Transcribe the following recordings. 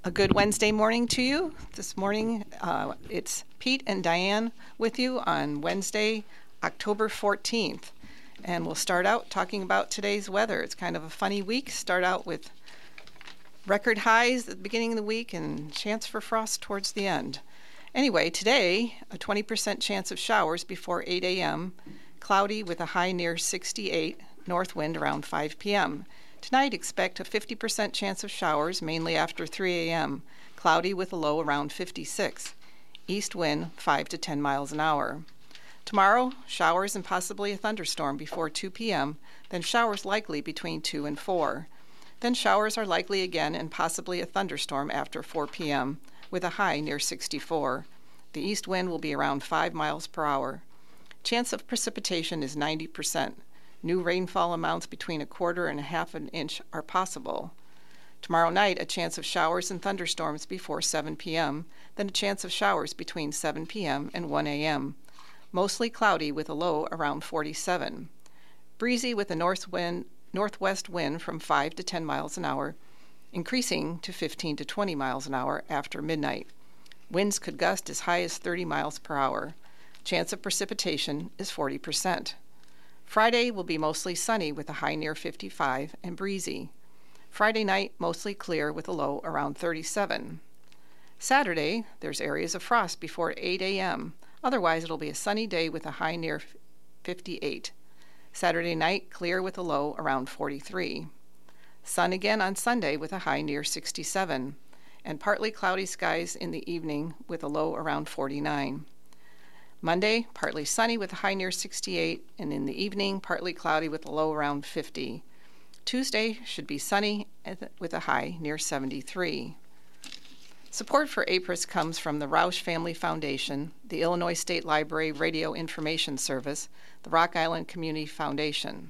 A good Wednesday morning to you. This morning, it's Pete and Diane with you on Wednesday, October 14th. And we'll start out talking about today's weather. It's kind of a funny week. Start out with record highs at the beginning of the week and chance for frost towards the end. Anyway, today, a 20% chance of showers before 8 a.m., cloudy with a high near 68, north wind around 5 p.m. Tonight, expect a 50% chance of showers, mainly after 3 a.m., cloudy with a low around 56, east wind 5 to 10 miles an hour. Tomorrow, showers and possibly a thunderstorm before 2 p.m., then showers likely between 2 and 4. Then showers are likely again and possibly a thunderstorm after 4 p.m., with a high near 64. The east wind will be around 5 miles per hour. Chance of precipitation is 90%. New rainfall amounts between a quarter and a half an inch are possible. Tomorrow night, a chance of showers and thunderstorms before 7 p.m., then a chance of showers between 7 p.m. and 1 a.m. Mostly cloudy with a low around 47. Breezy with a northwest wind from 5 to 10 miles an hour, increasing to 15 to 20 miles an hour after midnight. Winds could gust as high as 30 miles per hour. Chance of precipitation is 40%. Friday will be mostly sunny with a high near 55 and breezy. Friday night, mostly clear with a low around 37. Saturday, there's areas of frost before 8 a.m. Otherwise, it'll be a sunny day with a high near 58. Saturday night, clear with a low around 43. Sun again on Sunday with a high near 67. And partly cloudy skies in the evening with a low around 49. Monday, partly sunny with a high near 68, and in the evening, partly cloudy with a low around 50. Tuesday should be sunny with a high near 73. Support for APRIS comes from the Roush Family Foundation, the Illinois State Library Radio Information Service, the Rock Island Community Foundation.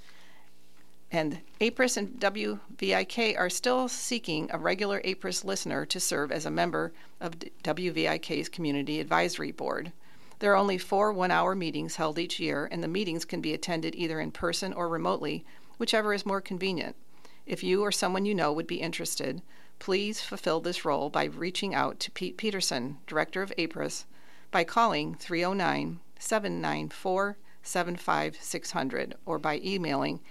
And APRIS and WVIK are still seeking a regular APRIS listener to serve as a member of WVIK's Community Advisory Board. There are only 4 one-hour meetings held each year, and the meetings can be attended either in person or remotely, whichever is more convenient. If you or someone you know would be interested, please fulfill this role by reaching out to Pete Peterson, Director of APRIS, by calling 309-794-75600 or by emailing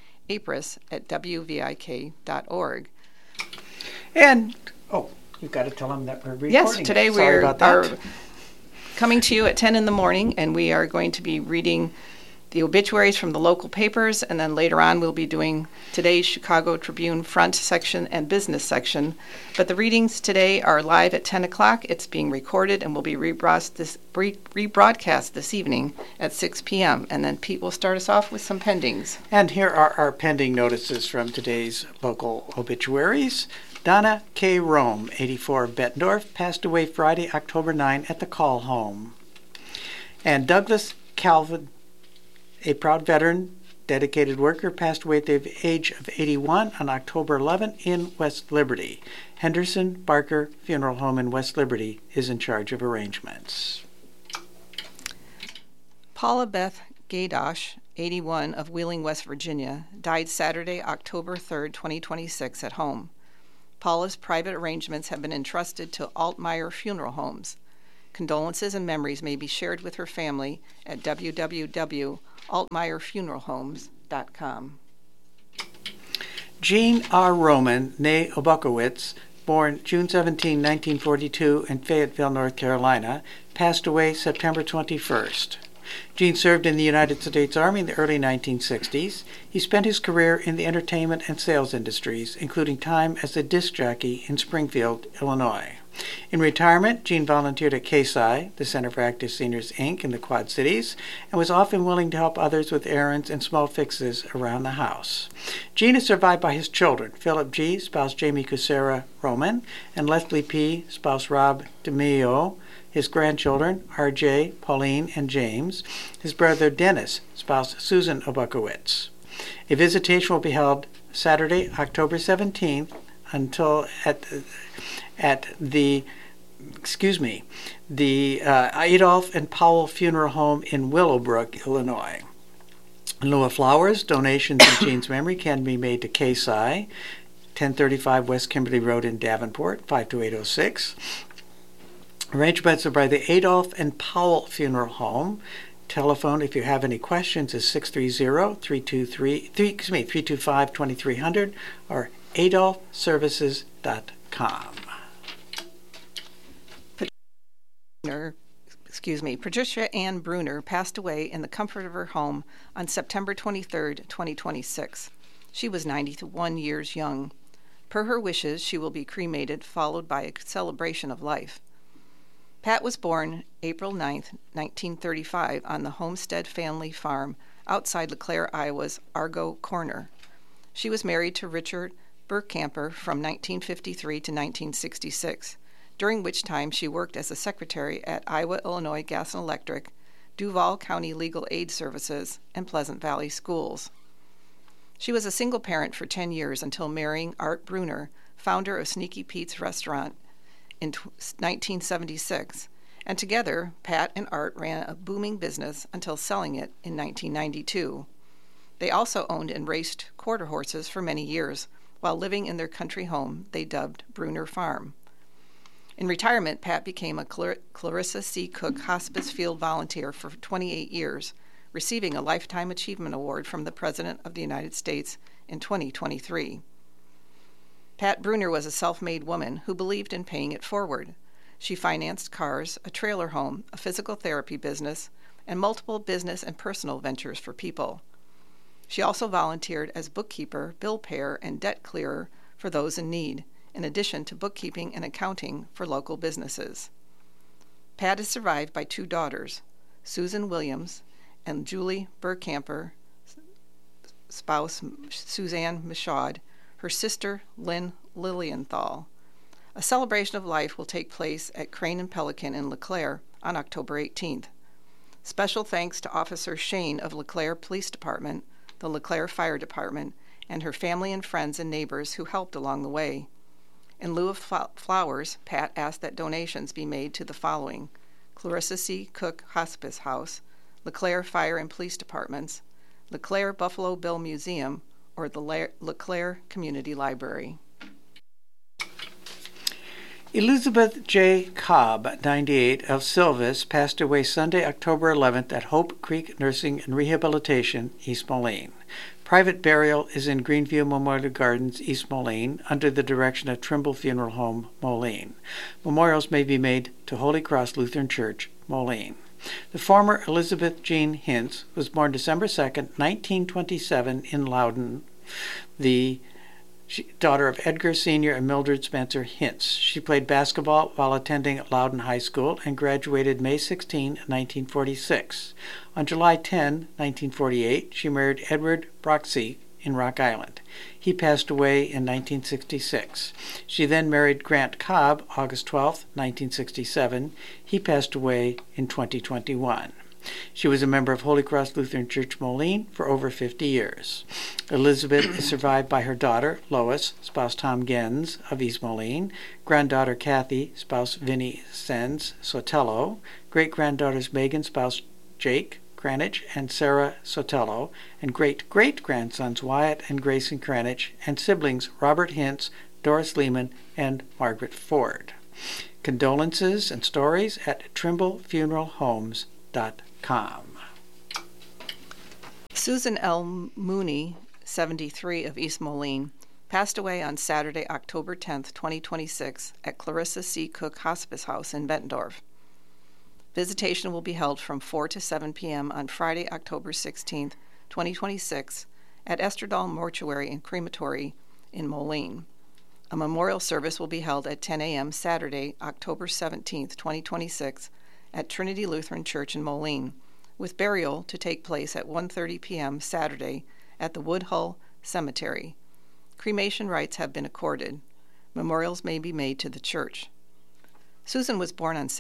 apris@wvik.org. And, you've got to tell them that we're recording. Yes, today we are coming to you at 10 in the morning, and we are going to be reading the obituaries from the local papers, and then later on we'll be doing today's Chicago Tribune front section and business section. But the readings today are live at 10 o'clock. It's being recorded and will be rebroadcast this evening at 6 p.m. And then Pete will start us off with some pendings. And here are our pending notices from today's local obituaries. Donna K. Rome, 84, Bettendorf, passed away Friday, October 9 at the Call Home. And Douglas Calvin, a proud veteran, dedicated worker, passed away at the age of 81 on October 11 in West Liberty. Henderson Barker Funeral Home in West Liberty is in charge of arrangements. Paula Beth Gaydosh, 81, of Wheeling, West Virginia, died Saturday, October 3, 2026, at home. Paula's private arrangements have been entrusted to Altmeyer Funeral Homes. Condolences and memories may be shared with her family at www.altmeyerfuneralhomes.com. Jean R. Roman, née Obukowitz, born June 17, 1942 in Fayetteville, North Carolina, passed away September 21st. Gene served in the United States Army in the early 1960s. He spent his career in the entertainment and sales industries, including time as a disc jockey in Springfield, Illinois. In retirement, Gene volunteered at CASI, the Center for Active Seniors, Inc., in the Quad Cities, and was often willing to help others with errands and small fixes around the house. Gene is survived by his children, Philip G., spouse Jamie Kucera Roman, and Leslie P., spouse Rob DeMeo, his grandchildren, R.J., Pauline, and James, his brother Dennis, spouse Susan Obukowitz. A visitation will be held Saturday, October 17th until at the Adolph and Powell Funeral Home in Willowbrook, Illinois. In lieu of flowers, donations in Gene's memory can be made to CASI, 1035 West Kimberly Road in Davenport, 52806. Arrangements are by the Adolph and Powell Funeral Home. Telephone, if you have any questions, is 630-325-2300 or adolphservices.com. Patricia Ann Bruner passed away in the comfort of her home on September 23, 2026. She was 91 years young. Per her wishes, she will be cremated, followed by a celebration of life. Pat was born April 9, 1935, on the Homestead family farm outside LeClaire, Iowa's Argo Corner. She was married to Richard Burkamper from 1953 to 1966, during which time she worked as a secretary at Iowa Illinois Gas and Electric, Duval County Legal Aid Services, and Pleasant Valley Schools. She was a single parent for 10 years until marrying Art Bruner, founder of Sneaky Pete's Restaurant, in 1976, and together Pat and Art ran a booming business until selling it in 1992. They also owned and raced quarter horses for many years, while living in their country home they dubbed Bruner Farm. In retirement, Pat became a Clarissa C. Cook Hospice Field Volunteer for 28 years, receiving a Lifetime Achievement Award from the President of the United States in 2023. Pat Bruner was a self-made woman who believed in paying it forward. She financed cars, a trailer home, a physical therapy business, and multiple business and personal ventures for people. She also volunteered as bookkeeper, bill payer, and debt clearer for those in need, in addition to bookkeeping and accounting for local businesses. Pat is survived by 2 daughters, Susan Williams and Julie Burkamper, spouse Suzanne Michaud, her sister Lynn Lilienthal. A celebration of life will take place at Crane and Pelican in LeClaire on October 18th. Special thanks to Officer Shane of LeClaire Police Department, the LeClaire Fire Department, and her family and friends and neighbors who helped along the way. In lieu of flowers, Pat asked that donations be made to the following: Clarissa C. Cook Hospice House, LeClaire Fire and Police Departments, LeClaire Buffalo Bill Museum, or the LeClaire Community Library. Elizabeth J. Cobb, 98, of Silvis, passed away Sunday, October 11th at Hope Creek Nursing and Rehabilitation, East Moline. Private burial is in Greenview Memorial Gardens, East Moline, under the direction of Trimble Funeral Home, Moline. Memorials may be made to Holy Cross Lutheran Church, Moline. The former Elizabeth Jean Hintz was born December 2nd, 1927, in Loudon, the daughter of Edgar Sr. and Mildred Spencer Hintz. She played basketball while attending Loudon High School and graduated May 16, 1946. On July 10, 1948, she married Edward Broxey in Rock Island. He passed away in 1966. She then married Grant Cobb, August 12, 1967. He passed away in 2021. She was a member of Holy Cross Lutheran Church Moline for over 50 years. Elizabeth is survived by her daughter, Lois, spouse Tom Gens of East Moline, granddaughter Kathy, spouse Vinnie Sens Sotelo, great-granddaughters Megan, spouse Jake Cranich and Sarah Sotelo, and great-great-grandsons Wyatt and Grayson Cranich, and siblings Robert Hintz, Doris Lehman, and Margaret Ford. Condolences and stories at TrimbleFuneralHomes.com. Susan L. Mooney, 73, of East Moline, passed away on Saturday, October 10, 2026, at Clarissa C. Cook Hospice House in Bettendorf. Visitation will be held from 4 to 7 p.m. on Friday, October 16, 2026, at Estradal Mortuary and Crematory in Moline. A memorial service will be held at 10 a.m. Saturday, October 17, 2026, at Trinity Lutheran Church in Moline, with burial to take place at 1:30 p.m. Saturday at the Woodhull Cemetery. Cremation rights have been accorded. Memorials may be made to the church. Susan was born on